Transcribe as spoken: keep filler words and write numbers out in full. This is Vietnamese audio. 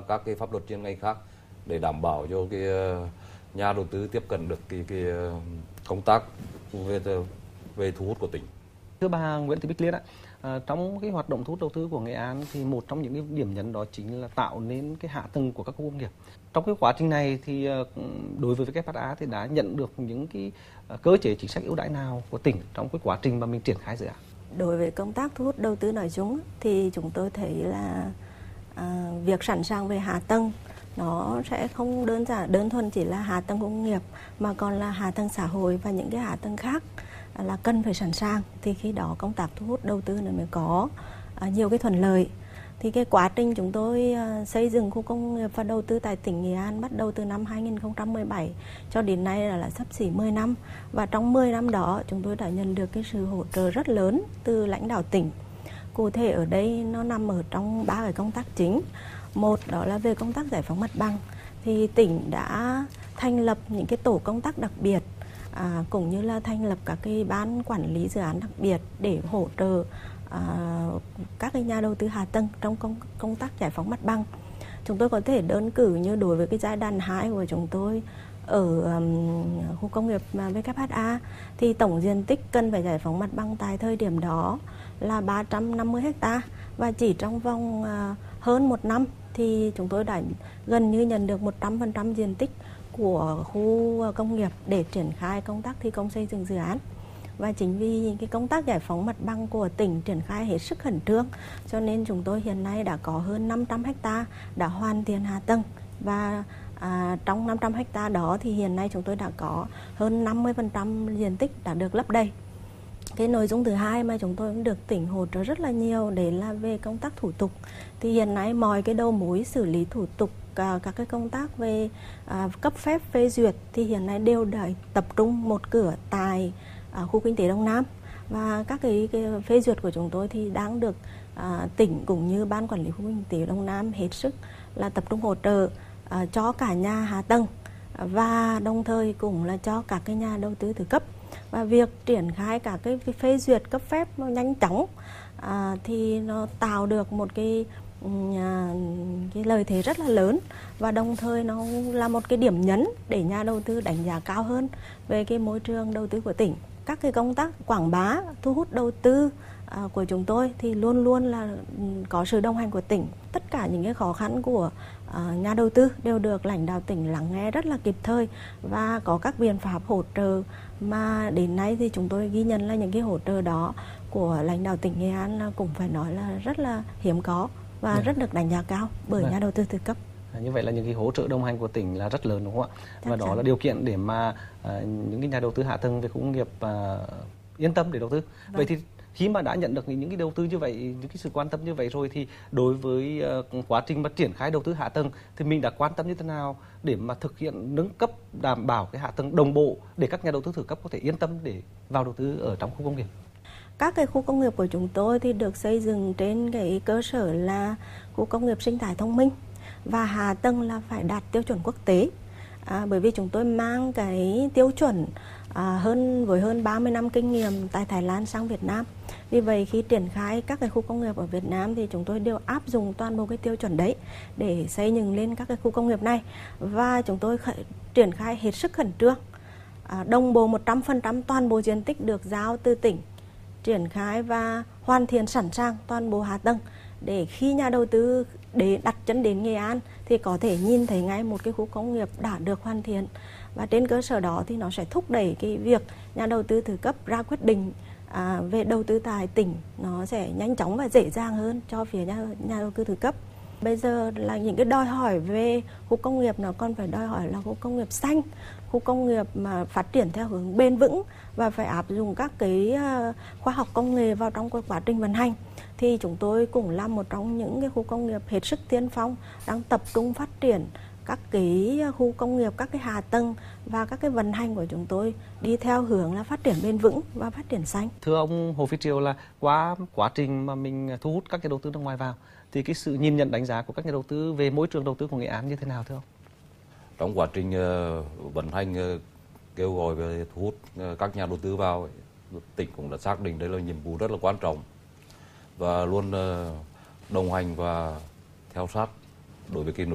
các cái pháp luật chuyên ngành khác để đảm bảo cho cái nhà đầu tư tiếp cận được cái, cái công tác về về thu hút của tỉnh. Thưa bà Nguyễn Thị Bích Liên ạ, à, trong cái hoạt động thu hút đầu tư của Nghệ An thì một trong những cái điểm nhấn đó chính là tạo nên cái hạ tầng của các khu công nghiệp. Trong cái quá trình này thì đối với vê kép hát a thì đã nhận được những cái cơ chế chính sách ưu đãi nào của tỉnh trong cái quá trình mà mình triển khai dự án? Đối với công tác thu hút đầu tư nói chung thì chúng tôi thấy là à, việc sẵn sàng về hạ tầng nó sẽ không đơn giản đơn thuần chỉ là hạ tầng công nghiệp mà còn là hạ tầng xã hội và những cái hạ tầng khác là cần phải sẵn sàng, thì khi đó công tác thu hút đầu tư này mới có à, nhiều cái thuận lợi. Thì cái quá trình chúng tôi à, xây dựng khu công nghiệp và đầu tư tại tỉnh Nghệ An bắt đầu từ năm hai nghìn không trăm mười bảy cho đến nay là, là sắp xỉ mười năm, và trong mười năm đó chúng tôi đã nhận được cái sự hỗ trợ rất lớn từ lãnh đạo tỉnh. Cụ thể ở đây nó nằm ở trong ba cái công tác chính. Một đó là về công tác giải phóng mặt bằng, thì tỉnh đã thành lập những cái tổ công tác đặc biệt, à, cũng như là thành lập các cái ban quản lý dự án đặc biệt để hỗ trợ à, các cái nhà đầu tư hạ tầng trong công, công tác giải phóng mặt bằng. Chúng tôi có thể đơn cử như đối với cái giai đoạn hai của chúng tôi ở um, khu công nghiệp vê kép hát a thì tổng diện tích cần phải giải phóng mặt bằng tại thời điểm đó là ba trăm năm mươi héc ta, và chỉ trong vòng uh, hơn một năm thì chúng tôi đã gần như nhận được một trăm phần trăm diện tích của khu công nghiệp để triển khai công tác thi công xây dựng dự án. Và chính vì cái công tác giải phóng mặt bằng của tỉnh triển khai hết sức khẩn trương, cho nên chúng tôi hiện nay đã có hơn năm trăm héc ta đã hoàn thiện hạ tầng, và à, trong năm trăm héc ta đó thì hiện nay chúng tôi đã có hơn năm mươi phần trăm diện tích đã được lấp đầy. Cái nội dung thứ hai mà chúng tôi cũng được tỉnh hỗ trợ rất là nhiều đấy là về công tác thủ tục. Thì hiện nay mọi cái đầu mối xử lý thủ tục, các cái công tác về à, cấp phép phê duyệt thì hiện nay đều đã tập trung một cửa tại à, khu kinh tế Đông Nam, và các cái, cái phê duyệt của chúng tôi thì đang được à, tỉnh cũng như ban quản lý khu kinh tế Đông Nam hết sức là tập trung hỗ trợ à, cho cả nhà hạ tầng và đồng thời cũng là cho các cái nhà đầu tư thứ cấp. Và việc triển khai cả cái phê duyệt cấp phép nó nhanh chóng à, thì nó tạo được một cái À, cái lợi thế rất là lớn, và đồng thời nó là một cái điểm nhấn để nhà đầu tư đánh giá cao hơn về cái môi trường đầu tư của tỉnh. Các cái công tác quảng bá thu hút đầu tư à, của chúng tôi thì luôn luôn là có sự đồng hành của tỉnh. Tất cả những cái khó khăn của à, nhà đầu tư đều được lãnh đạo tỉnh lắng nghe rất là kịp thời và có các biện pháp hỗ trợ, mà đến nay thì chúng tôi ghi nhận là những cái hỗ trợ đó của lãnh đạo tỉnh Nghệ An là cũng phải nói là rất là hiếm có và yeah. rất được đánh giá cao bởi yeah. nhà đầu tư thứ cấp. Như vậy là những cái hỗ trợ đồng hành của tỉnh là rất lớn đúng không ạ? Chắc và đó chắn. Là điều kiện để mà uh, những cái nhà đầu tư hạ tầng về khu công nghiệp uh, yên tâm để đầu tư. Vâng. Vậy thì khi mà đã nhận được những cái đầu tư như vậy, những cái sự quan tâm như vậy rồi thì đối với uh, quá trình mà triển khai đầu tư hạ tầng thì mình đã quan tâm như thế nào để mà thực hiện nâng cấp đảm bảo cái hạ tầng đồng bộ để các nhà đầu tư thứ cấp có thể yên tâm để vào đầu tư ở trong khu công nghiệp? Các cái khu công nghiệp của chúng tôi thì được xây dựng trên cái cơ sở là khu công nghiệp sinh thái thông minh, và hạ tầng là phải đạt tiêu chuẩn quốc tế. À, bởi vì chúng tôi mang cái tiêu chuẩn à, hơn với hơn ba mươi năm kinh nghiệm tại Thái Lan sang Việt Nam. Vì vậy khi triển khai các cái khu công nghiệp ở Việt Nam thì chúng tôi đều áp dụng toàn bộ cái tiêu chuẩn đấy để xây dựng lên các cái khu công nghiệp này, và chúng tôi khởi, triển khai hết sức khẩn trương. À, đồng bộ một trăm phần trăm toàn bộ diện tích được giao từ tỉnh triển khai và hoàn thiện sẵn sàng toàn bộ hạ tầng để khi nhà đầu tư để đặt chân đến Nghệ An thì có thể nhìn thấy ngay một cái khu công nghiệp đã được hoàn thiện, và trên cơ sở đó thì nó sẽ thúc đẩy cái việc nhà đầu tư thứ cấp ra quyết định à, về đầu tư tại tỉnh nó sẽ nhanh chóng và dễ dàng hơn cho phía nhà, nhà đầu tư thứ cấp. Bây giờ là những cái đòi hỏi về khu công nghiệp nó còn phải đòi hỏi là khu công nghiệp xanh, khu công nghiệp mà phát triển theo hướng bền vững và phải áp dụng các cái khoa học công nghệ vào trong quá trình vận hành. Thì chúng tôi cũng là một trong những cái khu công nghiệp hết sức tiên phong đang tập trung phát triển các cái khu công nghiệp, các cái hạ tầng và các cái vận hành của chúng tôi đi theo hướng là phát triển bền vững và phát triển xanh. Thưa ông Hồ Phi Triều, là qua quá trình mà mình thu hút các cái đầu tư nước ngoài vào thì cái sự nhìn nhận đánh giá của các nhà đầu tư về môi trường đầu tư của Nghệ An như thế nào thưa ông? Trong quá trình uh, vận hành uh, kêu gọi về thu hút uh, các nhà đầu tư vào, tỉnh cũng đã xác định đây là nhiệm vụ rất là quan trọng và luôn uh, đồng hành và theo sát đối với cái